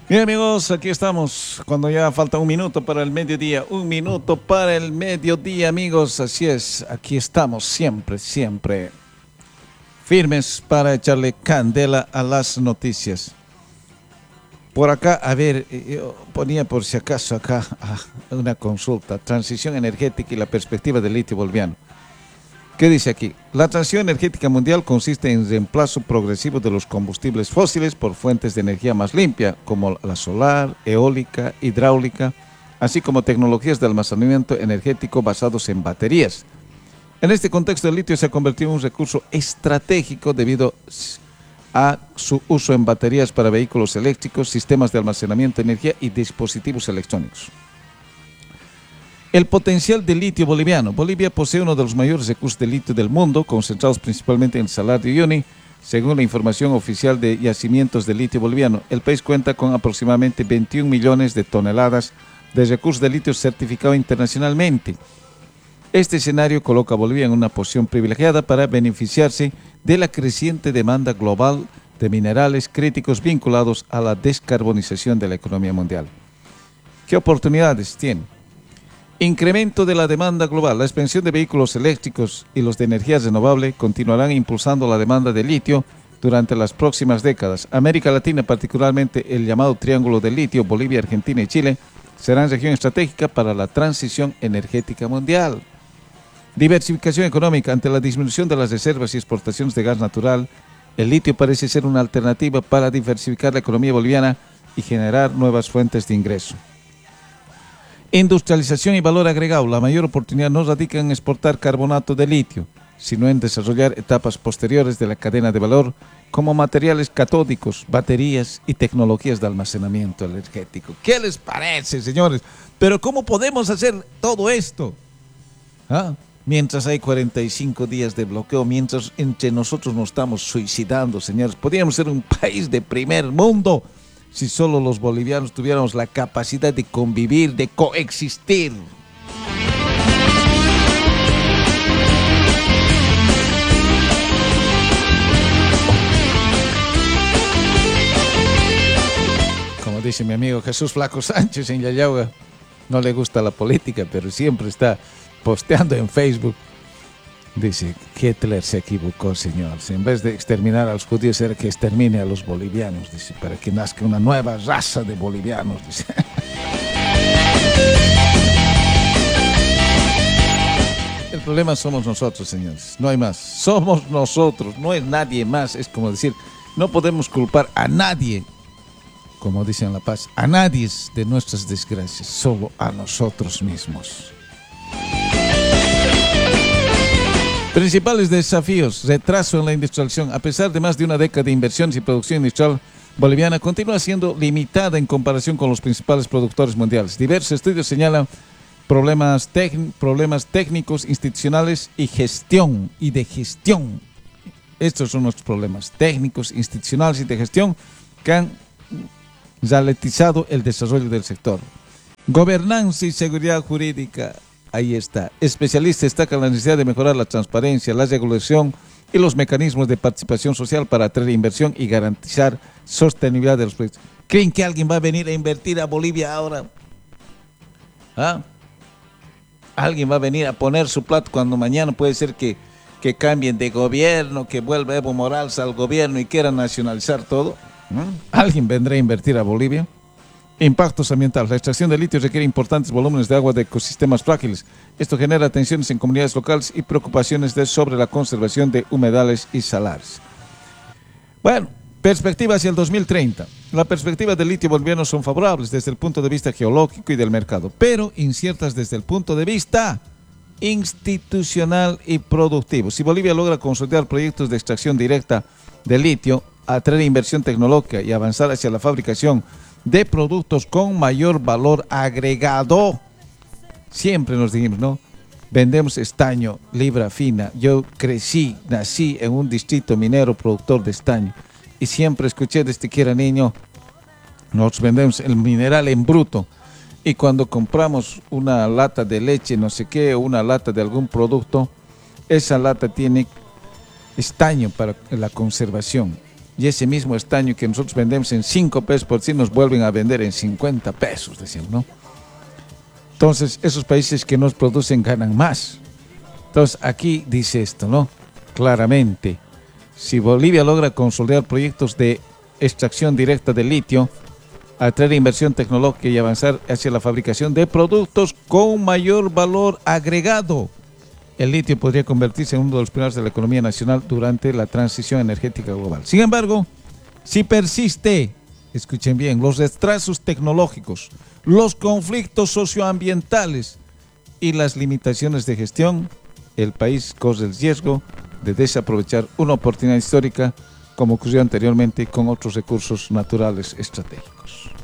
Bien amigos, aquí estamos cuando ya falta un minuto para el mediodía. Un minuto para el mediodía, amigos. Así es, aquí estamos siempre, siempre firmes para echarle candela a las noticias. Por acá, a ver, yo ponía por si acaso acá una consulta. Transición energética y la perspectiva del litio boliviano. ¿Qué dice aquí? La transición energética mundial consiste en reemplazo progresivo de los combustibles fósiles por fuentes de energía más limpia, como la solar, eólica, hidráulica, así como tecnologías de almacenamiento energético basados en baterías. En este contexto, el litio se ha convertido en un recurso estratégico debido a su uso en baterías para vehículos eléctricos, sistemas de almacenamiento de energía y dispositivos electrónicos. El potencial de litio boliviano. Bolivia posee uno de los mayores recursos de litio del mundo, concentrados principalmente en el Salar de Uyuni. Según la información oficial de yacimientos de litio boliviano, el país cuenta con aproximadamente 21 millones de toneladas de recursos de litio certificado internacionalmente. Este escenario coloca a Bolivia en una posición privilegiada para beneficiarse de la creciente demanda global de minerales críticos vinculados a la descarbonización de la economía mundial. ¿Qué oportunidades tiene? Incremento de la demanda global. La expansión de vehículos eléctricos y los de energía renovable continuarán impulsando la demanda de litio durante las próximas décadas. América Latina, particularmente el llamado Triángulo del Litio, Bolivia, Argentina y Chile, serán región estratégica para la transición energética mundial. Diversificación económica. Ante la disminución de las reservas y exportaciones de gas natural, el litio parece ser una alternativa para diversificar la economía boliviana y generar nuevas fuentes de ingreso. Industrialización y valor agregado. La mayor oportunidad no radica en exportar carbonato de litio, sino en desarrollar etapas posteriores de la cadena de valor como materiales catódicos, baterías y tecnologías de almacenamiento energético. ¿Qué les parece, señores? Pero ¿cómo podemos hacer todo esto? Mientras hay 45 días de bloqueo, mientras entre nosotros nos estamos suicidando, señores. Podríamos ser un país de primer mundo si solo los bolivianos tuviéramos la capacidad de convivir, de coexistir. Como dice mi amigo Jesús Flaco Sánchez en Yayauga, no le gusta la política, pero siempre está posteando en Facebook. Dice, Hitler se equivocó, señor. En vez de exterminar a los judíos, era que extermine a los bolivianos, dice, para que nazca una nueva raza de bolivianos, dice. El problema somos nosotros, señores. No hay más. Somos nosotros, no es nadie más. Es como decir, no podemos culpar a nadie, como dicen en La Paz, a nadie de nuestras desgracias, solo a nosotros mismos. Principales desafíos. Retraso en la industrialización. A pesar de más de una década de inversiones y producción industrial boliviana, continúa siendo limitada en comparación con los principales productores mundiales. Diversos estudios señalan problemas técnicos, institucionales y de gestión. Estos son nuestros problemas técnicos, institucionales y de gestión que han ralentizado el desarrollo del sector. Gobernanza y seguridad jurídica. Ahí está. Especialistas destacan la necesidad de mejorar la transparencia, la regulación y los mecanismos de participación social para atraer inversión y garantizar sostenibilidad de los proyectos. ¿Creen que alguien va a venir a invertir a Bolivia ahora? ¿Alguien va a venir a poner su plata cuando mañana puede ser que cambien de gobierno, que vuelva Evo Morales al gobierno y quieran nacionalizar todo? ¿Alguien vendrá a invertir a Bolivia? Impactos ambientales. La extracción de litio requiere importantes volúmenes de agua de ecosistemas frágiles. Esto genera tensiones en comunidades locales y preocupaciones sobre la conservación de humedales y salares. Bueno, perspectiva hacia el 2030. Las perspectivas del litio boliviano son favorables desde el punto de vista geológico y del mercado, pero inciertas desde el punto de vista institucional y productivo. Si Bolivia logra consolidar proyectos de extracción directa de litio, atraer inversión tecnológica y avanzar hacia la fabricación de productos con mayor valor agregado. Siempre nos dijimos, ¿no? Vendemos estaño, libra fina. Yo nací en un distrito minero productor de estaño y siempre escuché desde que era niño, nosotros vendemos el mineral en bruto y cuando compramos una lata de leche, no sé qué, o una lata de algún producto, esa lata tiene estaño para la conservación. y ese mismo estaño que nosotros vendemos en 5 pesos por sí nos vuelven a vender en 50 pesos, decimos, ¿no? Entonces, esos países que nos producen ganan más. Entonces, aquí dice esto, ¿no? Claramente, si Bolivia logra consolidar proyectos de extracción directa de litio, atraer inversión tecnológica y avanzar hacia la fabricación de productos con mayor valor agregado, el litio podría convertirse en uno de los pilares de la economía nacional durante la transición energética global. Sin embargo, si persiste, escuchen bien, los retrasos tecnológicos, los conflictos socioambientales y las limitaciones de gestión, el país corre el riesgo de desaprovechar una oportunidad histórica como ocurrió anteriormente con otros recursos naturales estratégicos.